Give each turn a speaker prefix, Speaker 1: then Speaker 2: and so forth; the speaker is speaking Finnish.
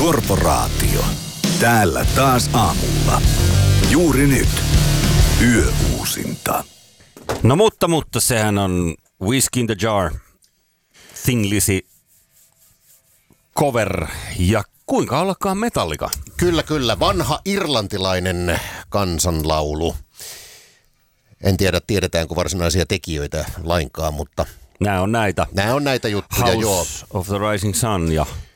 Speaker 1: Korporaatio. Täällä taas aamulla. Juuri nyt. Yöuusinta.
Speaker 2: No mutta sehän on Whiskey in the Jar, Thin Lizzy cover ja kuinka ollakaan Metallica.
Speaker 3: Kyllä. Vanha irlantilainen kansanlaulu. En tiedä, tiedetäänkö varsinaisia tekijöitä lainkaan, mutta...
Speaker 2: Nämä on näitä
Speaker 3: juttuja,
Speaker 2: House
Speaker 3: joo.
Speaker 2: of the Rising Sun ja